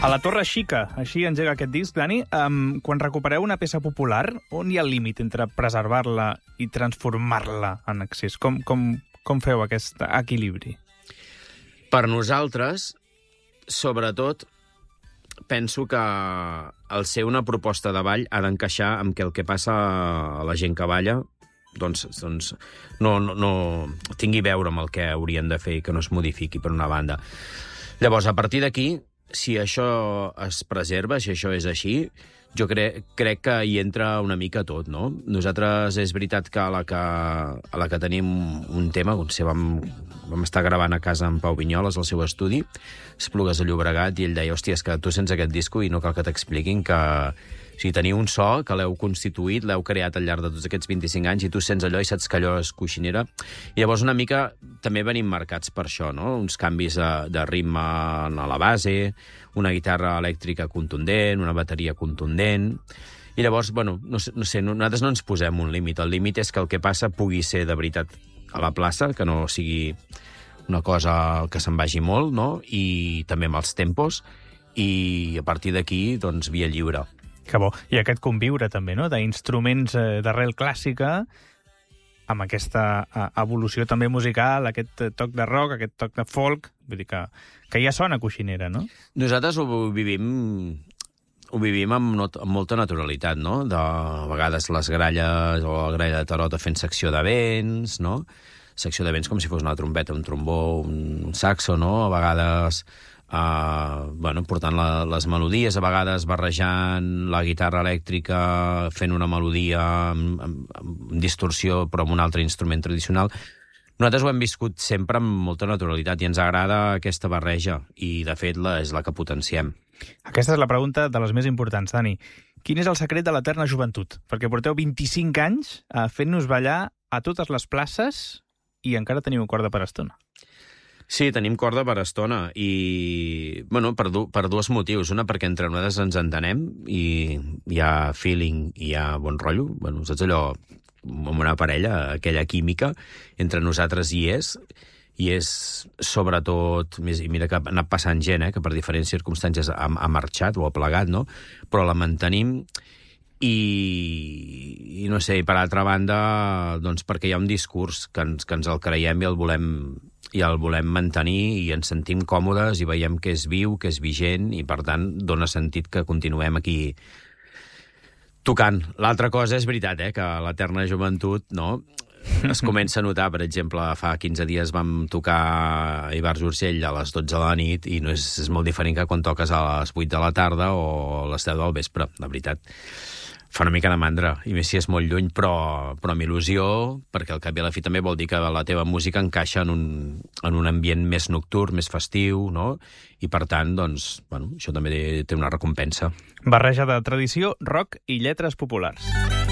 A la Torre Xica, així engega aquest disc, Dani. Quan recupereu una peça popular, on hi ha el límit entre preservar-la i transformar-la en accés? Com feu aquest equilibri? Per nosaltres, sobretot, penso que el ser una proposta de ball ha d'encaixar amb que el que passa a la gent que balla doncs no tingui a veure amb el que haurien de fer i que no es modifiqui, per una banda. Llavors, a partir d'aquí, si això es preserva, si això és així, jo crec que hi entra una mica tot, no? Nosaltres és veritat que a la que tenim un tema, vam estar gravant a casa amb Pau Vinyoles, al seu estudi, Esplugues de Llobregat, i ell deia, hòstia, és que tu sents aquest disco i no cal que t'expliquin que si teniu un so que l'heu constituït, l'heu creat al llarg de tots aquests 25 anys i tu sents allò i saps que allò és coixinera. I llavors una mica també venim marcats per això, no? Uns canvis de ritme a la base, una guitarra elèctrica contundent, una bateria contundent. I llavors, bueno, no sé, nosaltres no ens posem un límit. El límit és que el que passa pugui ser de veritat a la plaça, que no sigui una cosa que se'n vagi molt, no? I també amb els tempos. I a partir d'aquí, doncs, via lliure. Que bo. I aquest conviure també, no?, d'instruments d'arrel clàssica amb aquesta evolució també musical, aquest toc de rock, aquest toc de folk, vull dir que ja sona coixinera, no? Nosaltres ho vivim amb molta naturalitat, no? A vegades les gralles o la gralla de tarota fent secció de vents, no? Secció de vents com si fos una trompeta, un trombó, un saxo, no? A vegades portant les melodies, a vegades barrejant la guitarra elèctrica, fent una melodia amb distorsió però amb un altre instrument tradicional. Nosaltres ho hem viscut sempre amb molta naturalitat i ens agrada aquesta barreja i, de fet, és la que potenciem. Aquesta és la pregunta de les més importants, Dani. Quin és el secret de l'eterna joventut? Perquè porteu 25 anys fent-nos ballar a totes les places i encara teniu corda per estona. Sí, tenim corda per estona i, per dos motius. Una, perquè entre nosaltres ens entenem i hi ha feeling i hi ha bon rotllo. Saps allò, amb una parella, aquella química entre nosaltres hi és sobretot, i mira que ha anat passant gent, que per diferents circumstàncies ha marxat o ha plegat, no? Però la mantenim i no sé, per altra banda, doncs perquè hi ha un discurs que ens el creiem i el volem mantenir i ens sentim còmodes i veiem que és viu, que és vigent i, per tant, dona sentit que continuem aquí tocant. L'altra cosa és veritat, que l'eterna joventut, no?, es comença a notar. Per exemple, fa 15 dies vam tocar a Ivars Urgell a les 12 de la nit i no és molt diferent que quan toques a les 8 de la tarda o a les 10 del vespre, de veritat. Fa una mica de mandra, i més si és molt lluny, però amb il·lusió, perquè al cap i a la fi també vol dir que la teva música encaixa en un ambient més nocturn, més festiu, no? I per tant, doncs, això també té una recompensa. Barreja de tradició, rock i lletres populars.